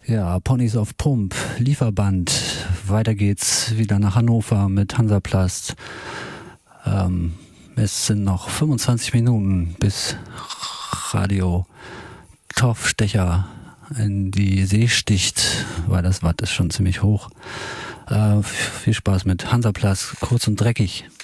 Ja, Ponys auf Pump, Lieferband. Weiter geht's wieder nach Hannover mit Hansaplast. Es sind noch 25 Minuten bis Radio Torfstecher in die See sticht, weil das Watt ist schon ziemlich hoch. Viel Spaß mit Hansaplast, kurz und dreckig.